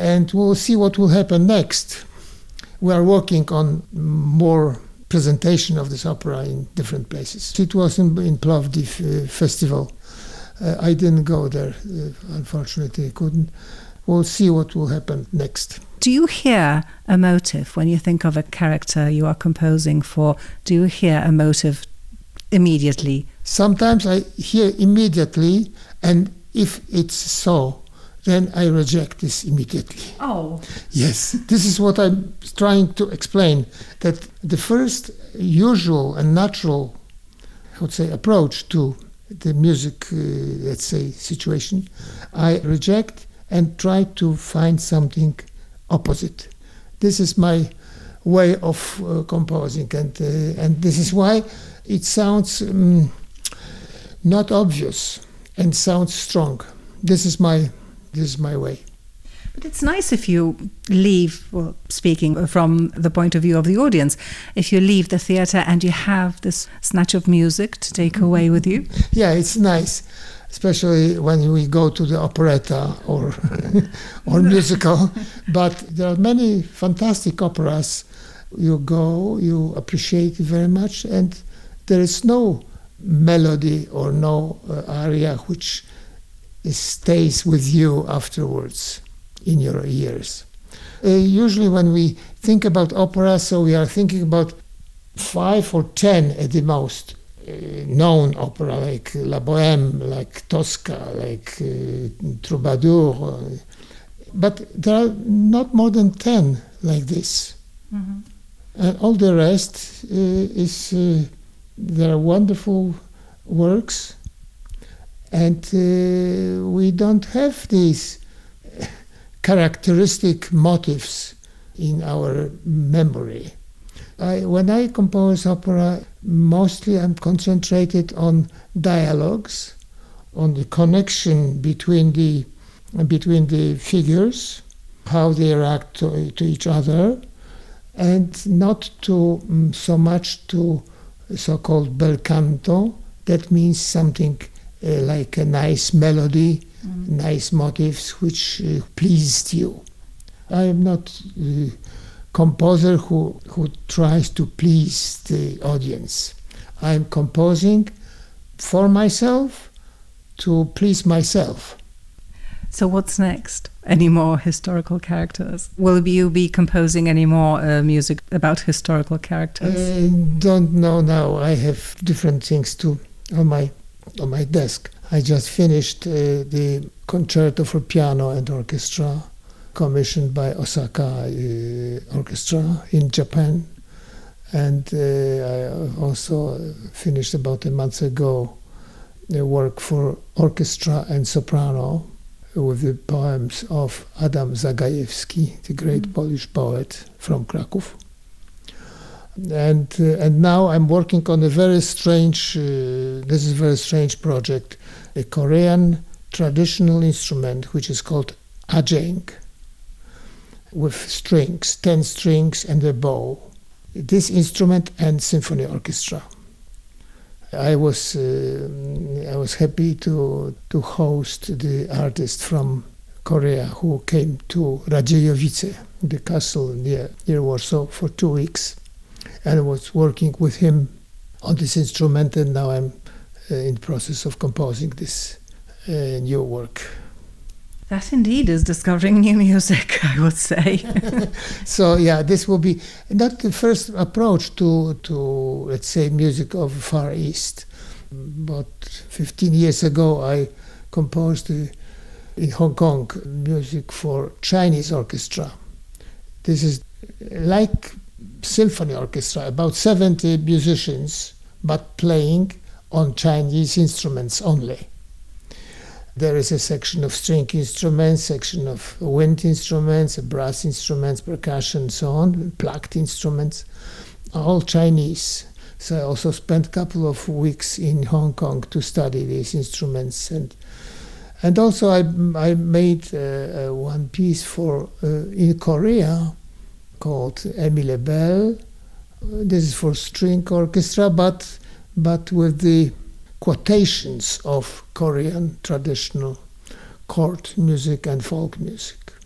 and we'll see what will happen next. We are working on more presentation of this opera in different places. It was in Plovdiv festival. I didn't go there, unfortunately, I couldn't. We'll see what will happen next. Do you hear a motive when you think of a character you are composing for? Do you hear a motive immediately? Sometimes I hear immediately, and if it's so, then I reject this immediately. Oh. Yes, this is what I'm trying to explain, that the first usual and natural, I would say, approach to the music, let's say, situation, I reject and try to find something opposite. This is my way of composing, and this is why it sounds not obvious and sounds strong. This is my way. But it's nice if you leave, well, speaking from the point of view of the audience, if you leave the theatre and you have this snatch of music to take away with you. Yeah, it's nice, especially when we go to the operetta or musical. But there are many fantastic operas. You go, you appreciate it very much, and there is no melody or no aria which stays with you afterwards in your ears. Usually when we think about opera, so we are thinking about 5 or 10 at the most known opera, like La Bohème, like Tosca, like Troubadour. But there are not more than 10 like this. Mm-hmm. And all the rest there are wonderful works, and we don't have these characteristic motifs in our memory. When I compose opera, mostly I'm concentrated on dialogues, on the connection between the figures, how they react to each other, and not to so much to so-called bel canto. That means something like a nice melody, nice motifs which pleased you. I am not a composer who tries to please the audience. I am composing for myself to please myself. So what's next? Any more historical characters? Will you be composing any more music about historical characters? I don't know now. I have different things on my desk. I just finished the concerto for piano and orchestra commissioned by Osaka Orchestra in Japan. And I also finished about a month ago a work for orchestra and soprano with the poems of Adam Zagajewski, the great Polish poet from Kraków. And now I'm working on a very strange, this is a very strange project, a Korean traditional instrument which is called ajeng, with strings, 10 strings and a bow. This instrument and symphony orchestra. I was happy to host the artist from Korea who came to Radziejowice, the castle near Warsaw, for 2 weeks, and I was working with him on this instrument, and now I'm in the process of composing this new work. That indeed is discovering new music, I would say. So yeah, this will be not the first approach to let's say music of Far East. But 15 years ago I composed in Hong Kong music for Chinese orchestra. This is like symphony orchestra, about 70 musicians, but playing on Chinese instruments only. There is a section of string instruments, section of wind instruments, brass instruments, percussion, so on, plucked instruments, all Chinese. So I also spent a couple of weeks in Hong Kong to study these instruments, and also I made one piece for in Korea called Émile Bell. This is for string orchestra, but with the quotations of Korean traditional court music and folk music.